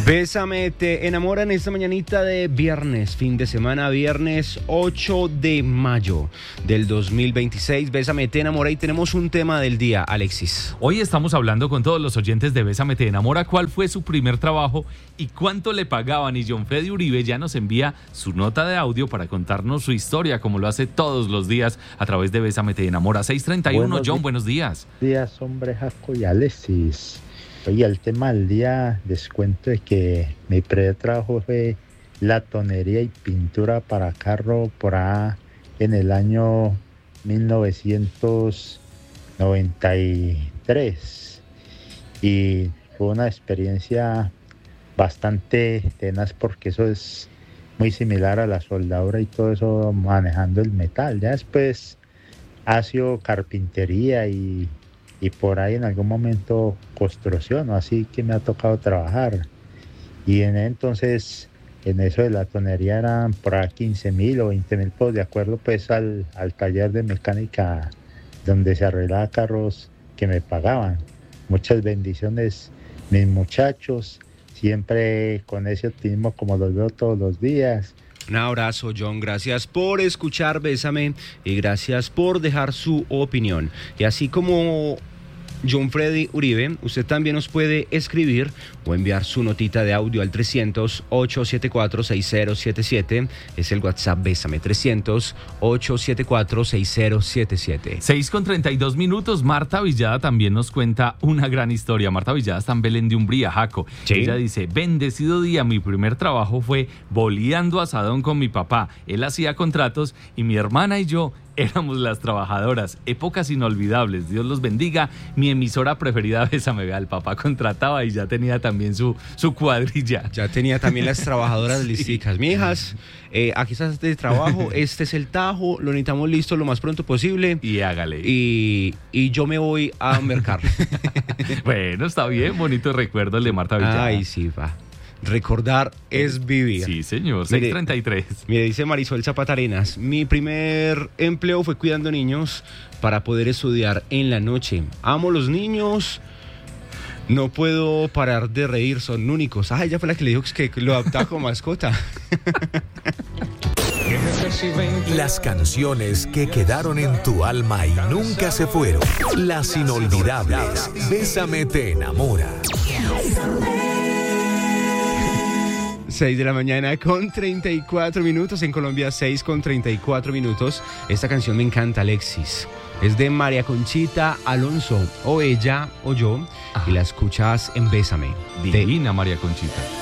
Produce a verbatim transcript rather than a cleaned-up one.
Bésame, te enamora en esta mañanita de viernes, fin de semana, viernes ocho de mayo del dos mil veintiséis. Bésame, te enamora y tenemos un tema del día, Alexis. Hoy estamos hablando con todos los oyentes de Bésame, te enamora, cuál fue su primer trabajo y cuánto le pagaban. Y John Freddy Uribe ya nos envía su nota de audio para contarnos su historia, como lo hace todos los días a través de Bésame, te enamora. seis treinta y uno, buenos John, buenos días. Buenos días, hombre, Jaco y Alexis. Oye, el tema del día, les cuento de que mi primer trabajo fue latonería y pintura para carro por ahí en el año mil novecientos noventa y tres. Y fue una experiencia bastante tenaz porque eso es muy similar a la soldadura y todo eso, manejando el metal. Ya después ha sido carpintería y... y por ahí en algún momento construcción, así que me ha tocado trabajar. Y en entonces, en eso de la tonería eran por ahí quince mil o veinte mil pesos, de acuerdo pues al, al taller de mecánica donde se arreglaba carros que me pagaban. Muchas bendiciones, mis muchachos, siempre con ese optimismo como los veo todos los días. Un abrazo, John, gracias por escuchar Bésame y gracias por dejar su opinión. Y así como John Freddy Uribe, usted también nos puede escribir o enviar su notita de audio al trescientos, ochocientos setenta y cuatro, sesenta setenta y siete. Es el WhatsApp Bésame, trescientos, ochocientos setenta y cuatro, sesenta setenta y siete. seis con treinta y dos minutos. Marta Villada también nos cuenta una gran historia. Marta Villada está en Belén de Umbría, Jaco. ¿Sí? Ella dice: bendecido día, mi primer trabajo fue boleando asadón con mi papá. Él hacía contratos y mi hermana y yo éramos las trabajadoras. Épocas inolvidables. Dios los bendiga. Mi emisora preferida, Bésame. Vea, el papá contrataba y ya tenía también su, su cuadrilla. Ya tenía también las trabajadoras sí. listicas. Mijas, eh, aquí está este trabajo, este es el tajo, lo necesitamos listo lo más pronto posible. Y hágale. Y, y yo me voy a mercar. Bueno, está bien, bonito recuerdo el de Marta Villada. Ay, sí, va. Recordar es vivir. Sí, señor. seis treinta y tres. Mire, dice Marisol Zapatarenas: mi primer empleo fue cuidando niños para poder estudiar en la noche. Amo los niños. No puedo parar de reír, son únicos. Ah, ella fue la que le dijo que lo adoptaba como mascota. Las canciones que quedaron en tu alma y nunca se fueron. Las inolvidables. Bésame, te enamora. seis de la mañana con treinta y cuatro minutos. En Colombia, seis con treinta y cuatro minutos. Esta canción me encanta, Alexis. Es de María Conchita Alonso. O ella o yo. Ajá. Y la escuchas en Bésame. Divina María Conchita.